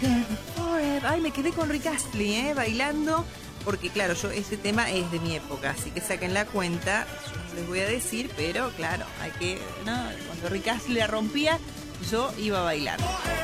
Together Forever. Ay, me quedé con Rick Astley, bailando. Porque claro, este tema es de mi época, así que saquen la cuenta. Yo no les voy a decir, pero claro, hay que, ¿no? Cuando Rick Astley la rompía, yo iba a bailar.